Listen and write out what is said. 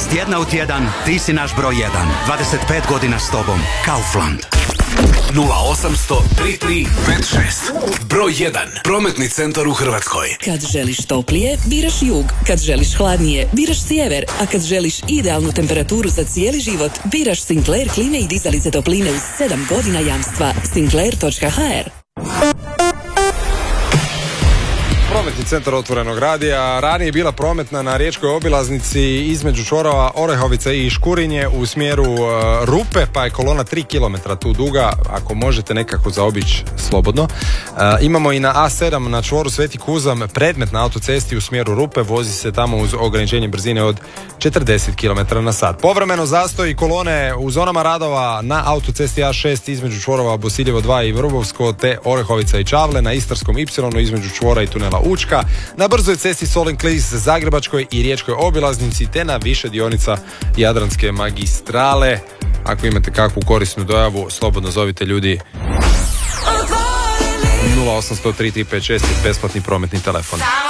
tjedna u tjedan ti si naš broj 1. 25 godina s tobom. Kaufland. 0800 33 56. Broj 1. Prometni centar u Hrvatskoj. Kad želiš toplije, biraš jug. Kad želiš hladnije, biraš sjever. A kad želiš idealnu temperaturu za cijeli život, biraš Sinclair klime i dizalice topline uz 7 godina jamstva. Sinclair.hr. Prometni centar Otvorenog radija. Ranije je bila prometna na riječkoj obilaznici između čvorova Orehovica i Škurinje u smjeru Rupe, pa je kolona 3 km tu duga, ako možete nekako zaobići slobodno. Imamo i na A7 na čvoru Sveti Kuzam predmet na autocesti u smjeru Rupe, vozi se tamo uz ograničenje brzine od 40 km na sat. Povremeno zastoji kolone u zonama radova na autocesti A6 između čvorova Bosiljevo 2 i Vrbovsko, te Orehovica i Čavle, na Istarskom Y između čvora i tunela Učka, na brzoj cesti Solin-Klis, Zagrebačkoj i riječkoj obilaznici, te na više dionica Jadranske magistrale. Ako imate kakvu korisnu dojavu, slobodno zovite ljudi. 0800 3356 je besplatni prometni telefon.